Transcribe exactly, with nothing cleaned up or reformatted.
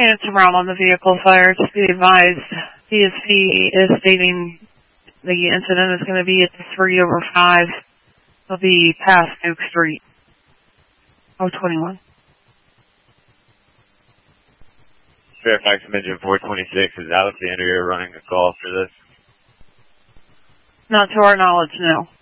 And it's around on the vehicle fire. Just be advised, D S P is stating the incident is going to be at the three over five. It'll be past Oak Street. oh twenty-one. Fairfax Engine four twenty-six, is Alex Andrea running a call for this? Not to our knowledge, no.